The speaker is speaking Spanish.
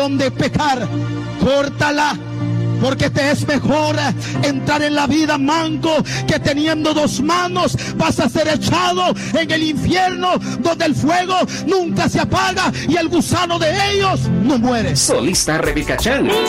de pecar, córtala. Porque te es mejor entrar en la vida manco, que teniendo dos manos vas a ser echado en el infierno, donde el fuego nunca se apaga y el gusano de ellos no muere. Solista Rebeca Chan.